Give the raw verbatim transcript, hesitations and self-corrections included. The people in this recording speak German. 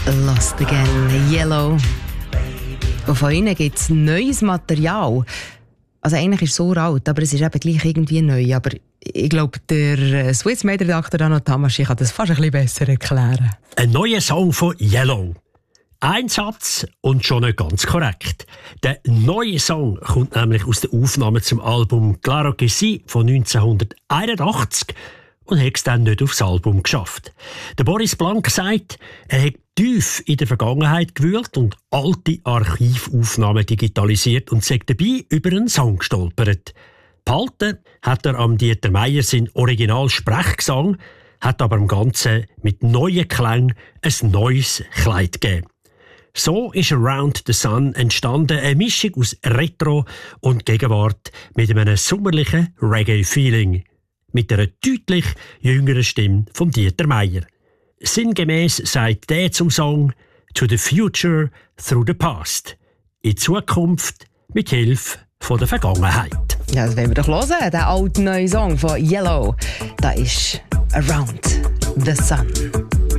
Lost Again, Yellow. Und von ihnen gibt es neues Material. Also eigentlich ist es so alt, aber es ist eben gleich irgendwie neu. Aber ich glaube, der Swiss-Made-Redakteur Anno Tamaschi kann das fast ein bisschen besser erklären. Ein neuer Song von Yellow. Ein Satz und schon nicht ganz korrekt. Der neue Song kommt nämlich aus der Aufnahme zum Album Claro que sí von neunzehnhunderteinundachtzig und hat es dann nicht aufs Album geschafft. Der Boris Blank sagt, er hat tief in der Vergangenheit gewühlt und alte Archivaufnahmen digitalisiert und sei dabei über einen Song gestolpert. Behalten hat er am Dieter Meier seinen Original-Sprechgesang, hat aber im Ganzen mit neuen Klängen ein neues Kleid gegeben. So ist Around the Sun entstanden, eine Mischung aus Retro und Gegenwart mit einem sommerlichen Reggae-Feeling. Mit einer deutlich jüngeren Stimme von Dieter Meier. Sinngemäß sagt der zum Song «To the future through the past». In Zukunft mit Hilfe von der Vergangenheit. Ja, das wollen wir doch hören, der alte neue Song von Yellow. Da ist «Around the Sun».